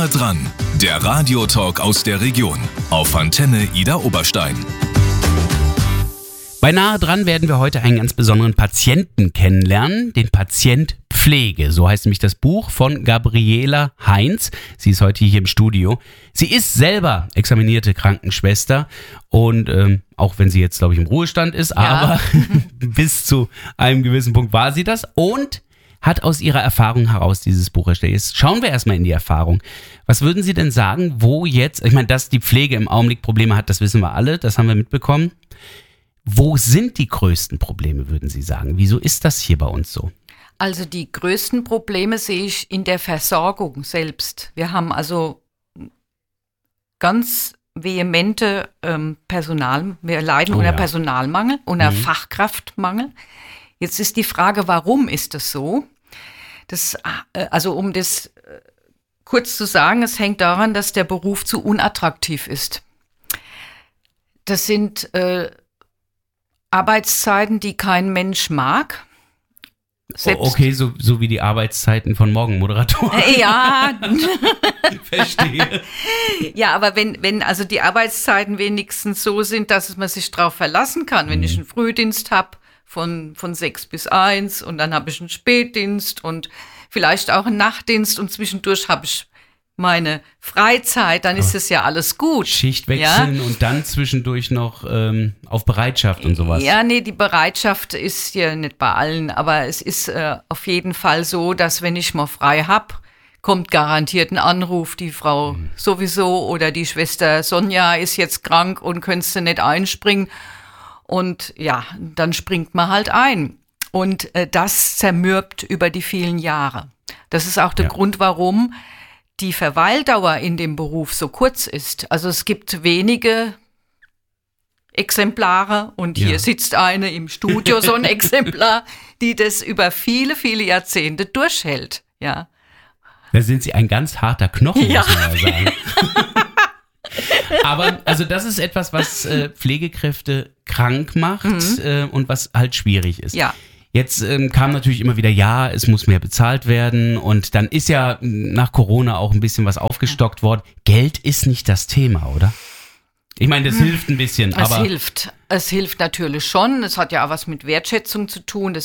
Nahe dran, der Radiotalk aus der Region auf Antenne Ida Oberstein. Bei Nahe dran werden wir heute einen ganz besonderen Patienten kennenlernen, den Patient Pflege. So heißt nämlich das Buch von Gabriela Heinz. Sie ist heute hier im Studio. Sie ist selber examinierte Krankenschwester und auch wenn sie jetzt, glaube ich, im Ruhestand ist, aber bis zu einem gewissen Punkt war sie das und hat aus ihrer Erfahrung heraus dieses Buch erstellt. Jetzt schauen wir erstmal in die Erfahrung. Was würden Sie denn sagen, wo jetzt, ich meine, dass die Pflege im Augenblick Probleme hat, das wissen wir alle, das haben wir mitbekommen. Wo sind die größten Probleme, würden Sie sagen? Wieso ist das hier bei uns so? Also die größten Probleme sehe ich in der Versorgung selbst. Wir haben also ganz vehemente wir leiden unter Personalmangel, unter Fachkraftmangel. Jetzt ist die Frage, warum ist das so? Um das kurz zu sagen, es hängt daran, dass der Beruf zu unattraktiv ist. Das sind Arbeitszeiten, die kein Mensch mag. Okay, so wie die Arbeitszeiten von Morgenmoderatoren. Ja. Verstehe. Ja, aber wenn also die Arbeitszeiten wenigstens so sind, dass man sich darauf verlassen kann, wenn ich einen Frühdienst habe von 6 bis 1 und dann habe ich einen Spätdienst und vielleicht auch einen Nachtdienst und zwischendurch habe ich meine Freizeit, dann ist es ja alles gut. Schicht wechseln und dann zwischendurch noch auf Bereitschaft und sowas. Ja, nee, die Bereitschaft ist ja nicht bei allen, aber es ist auf jeden Fall so, dass wenn ich mal frei habe, kommt garantiert ein Anruf, die Frau sowieso oder die Schwester Sonja ist jetzt krank und könntest du nicht einspringen. Und ja, dann springt man halt ein. Und das zermürbt über die vielen Jahre. Das ist auch der Grund, warum die Verweildauer in dem Beruf so kurz ist. Also es gibt wenige Exemplare und hier sitzt eine im Studio, so ein Exemplar, die das über viele, viele Jahrzehnte durchhält. Ja. Da sind Sie ein ganz harter Knochen, muss man mal sagen. Aber also das ist etwas, was Pflegekräfte krank macht und was halt schwierig ist. Ja. Jetzt kam natürlich immer wieder, es muss mehr bezahlt werden und dann ist ja nach Corona auch ein bisschen was aufgestockt worden. Geld ist nicht das Thema, oder? Ich meine, das hilft ein bisschen, aber... Es hilft natürlich schon. Es hat ja auch was mit Wertschätzung zu tun. Das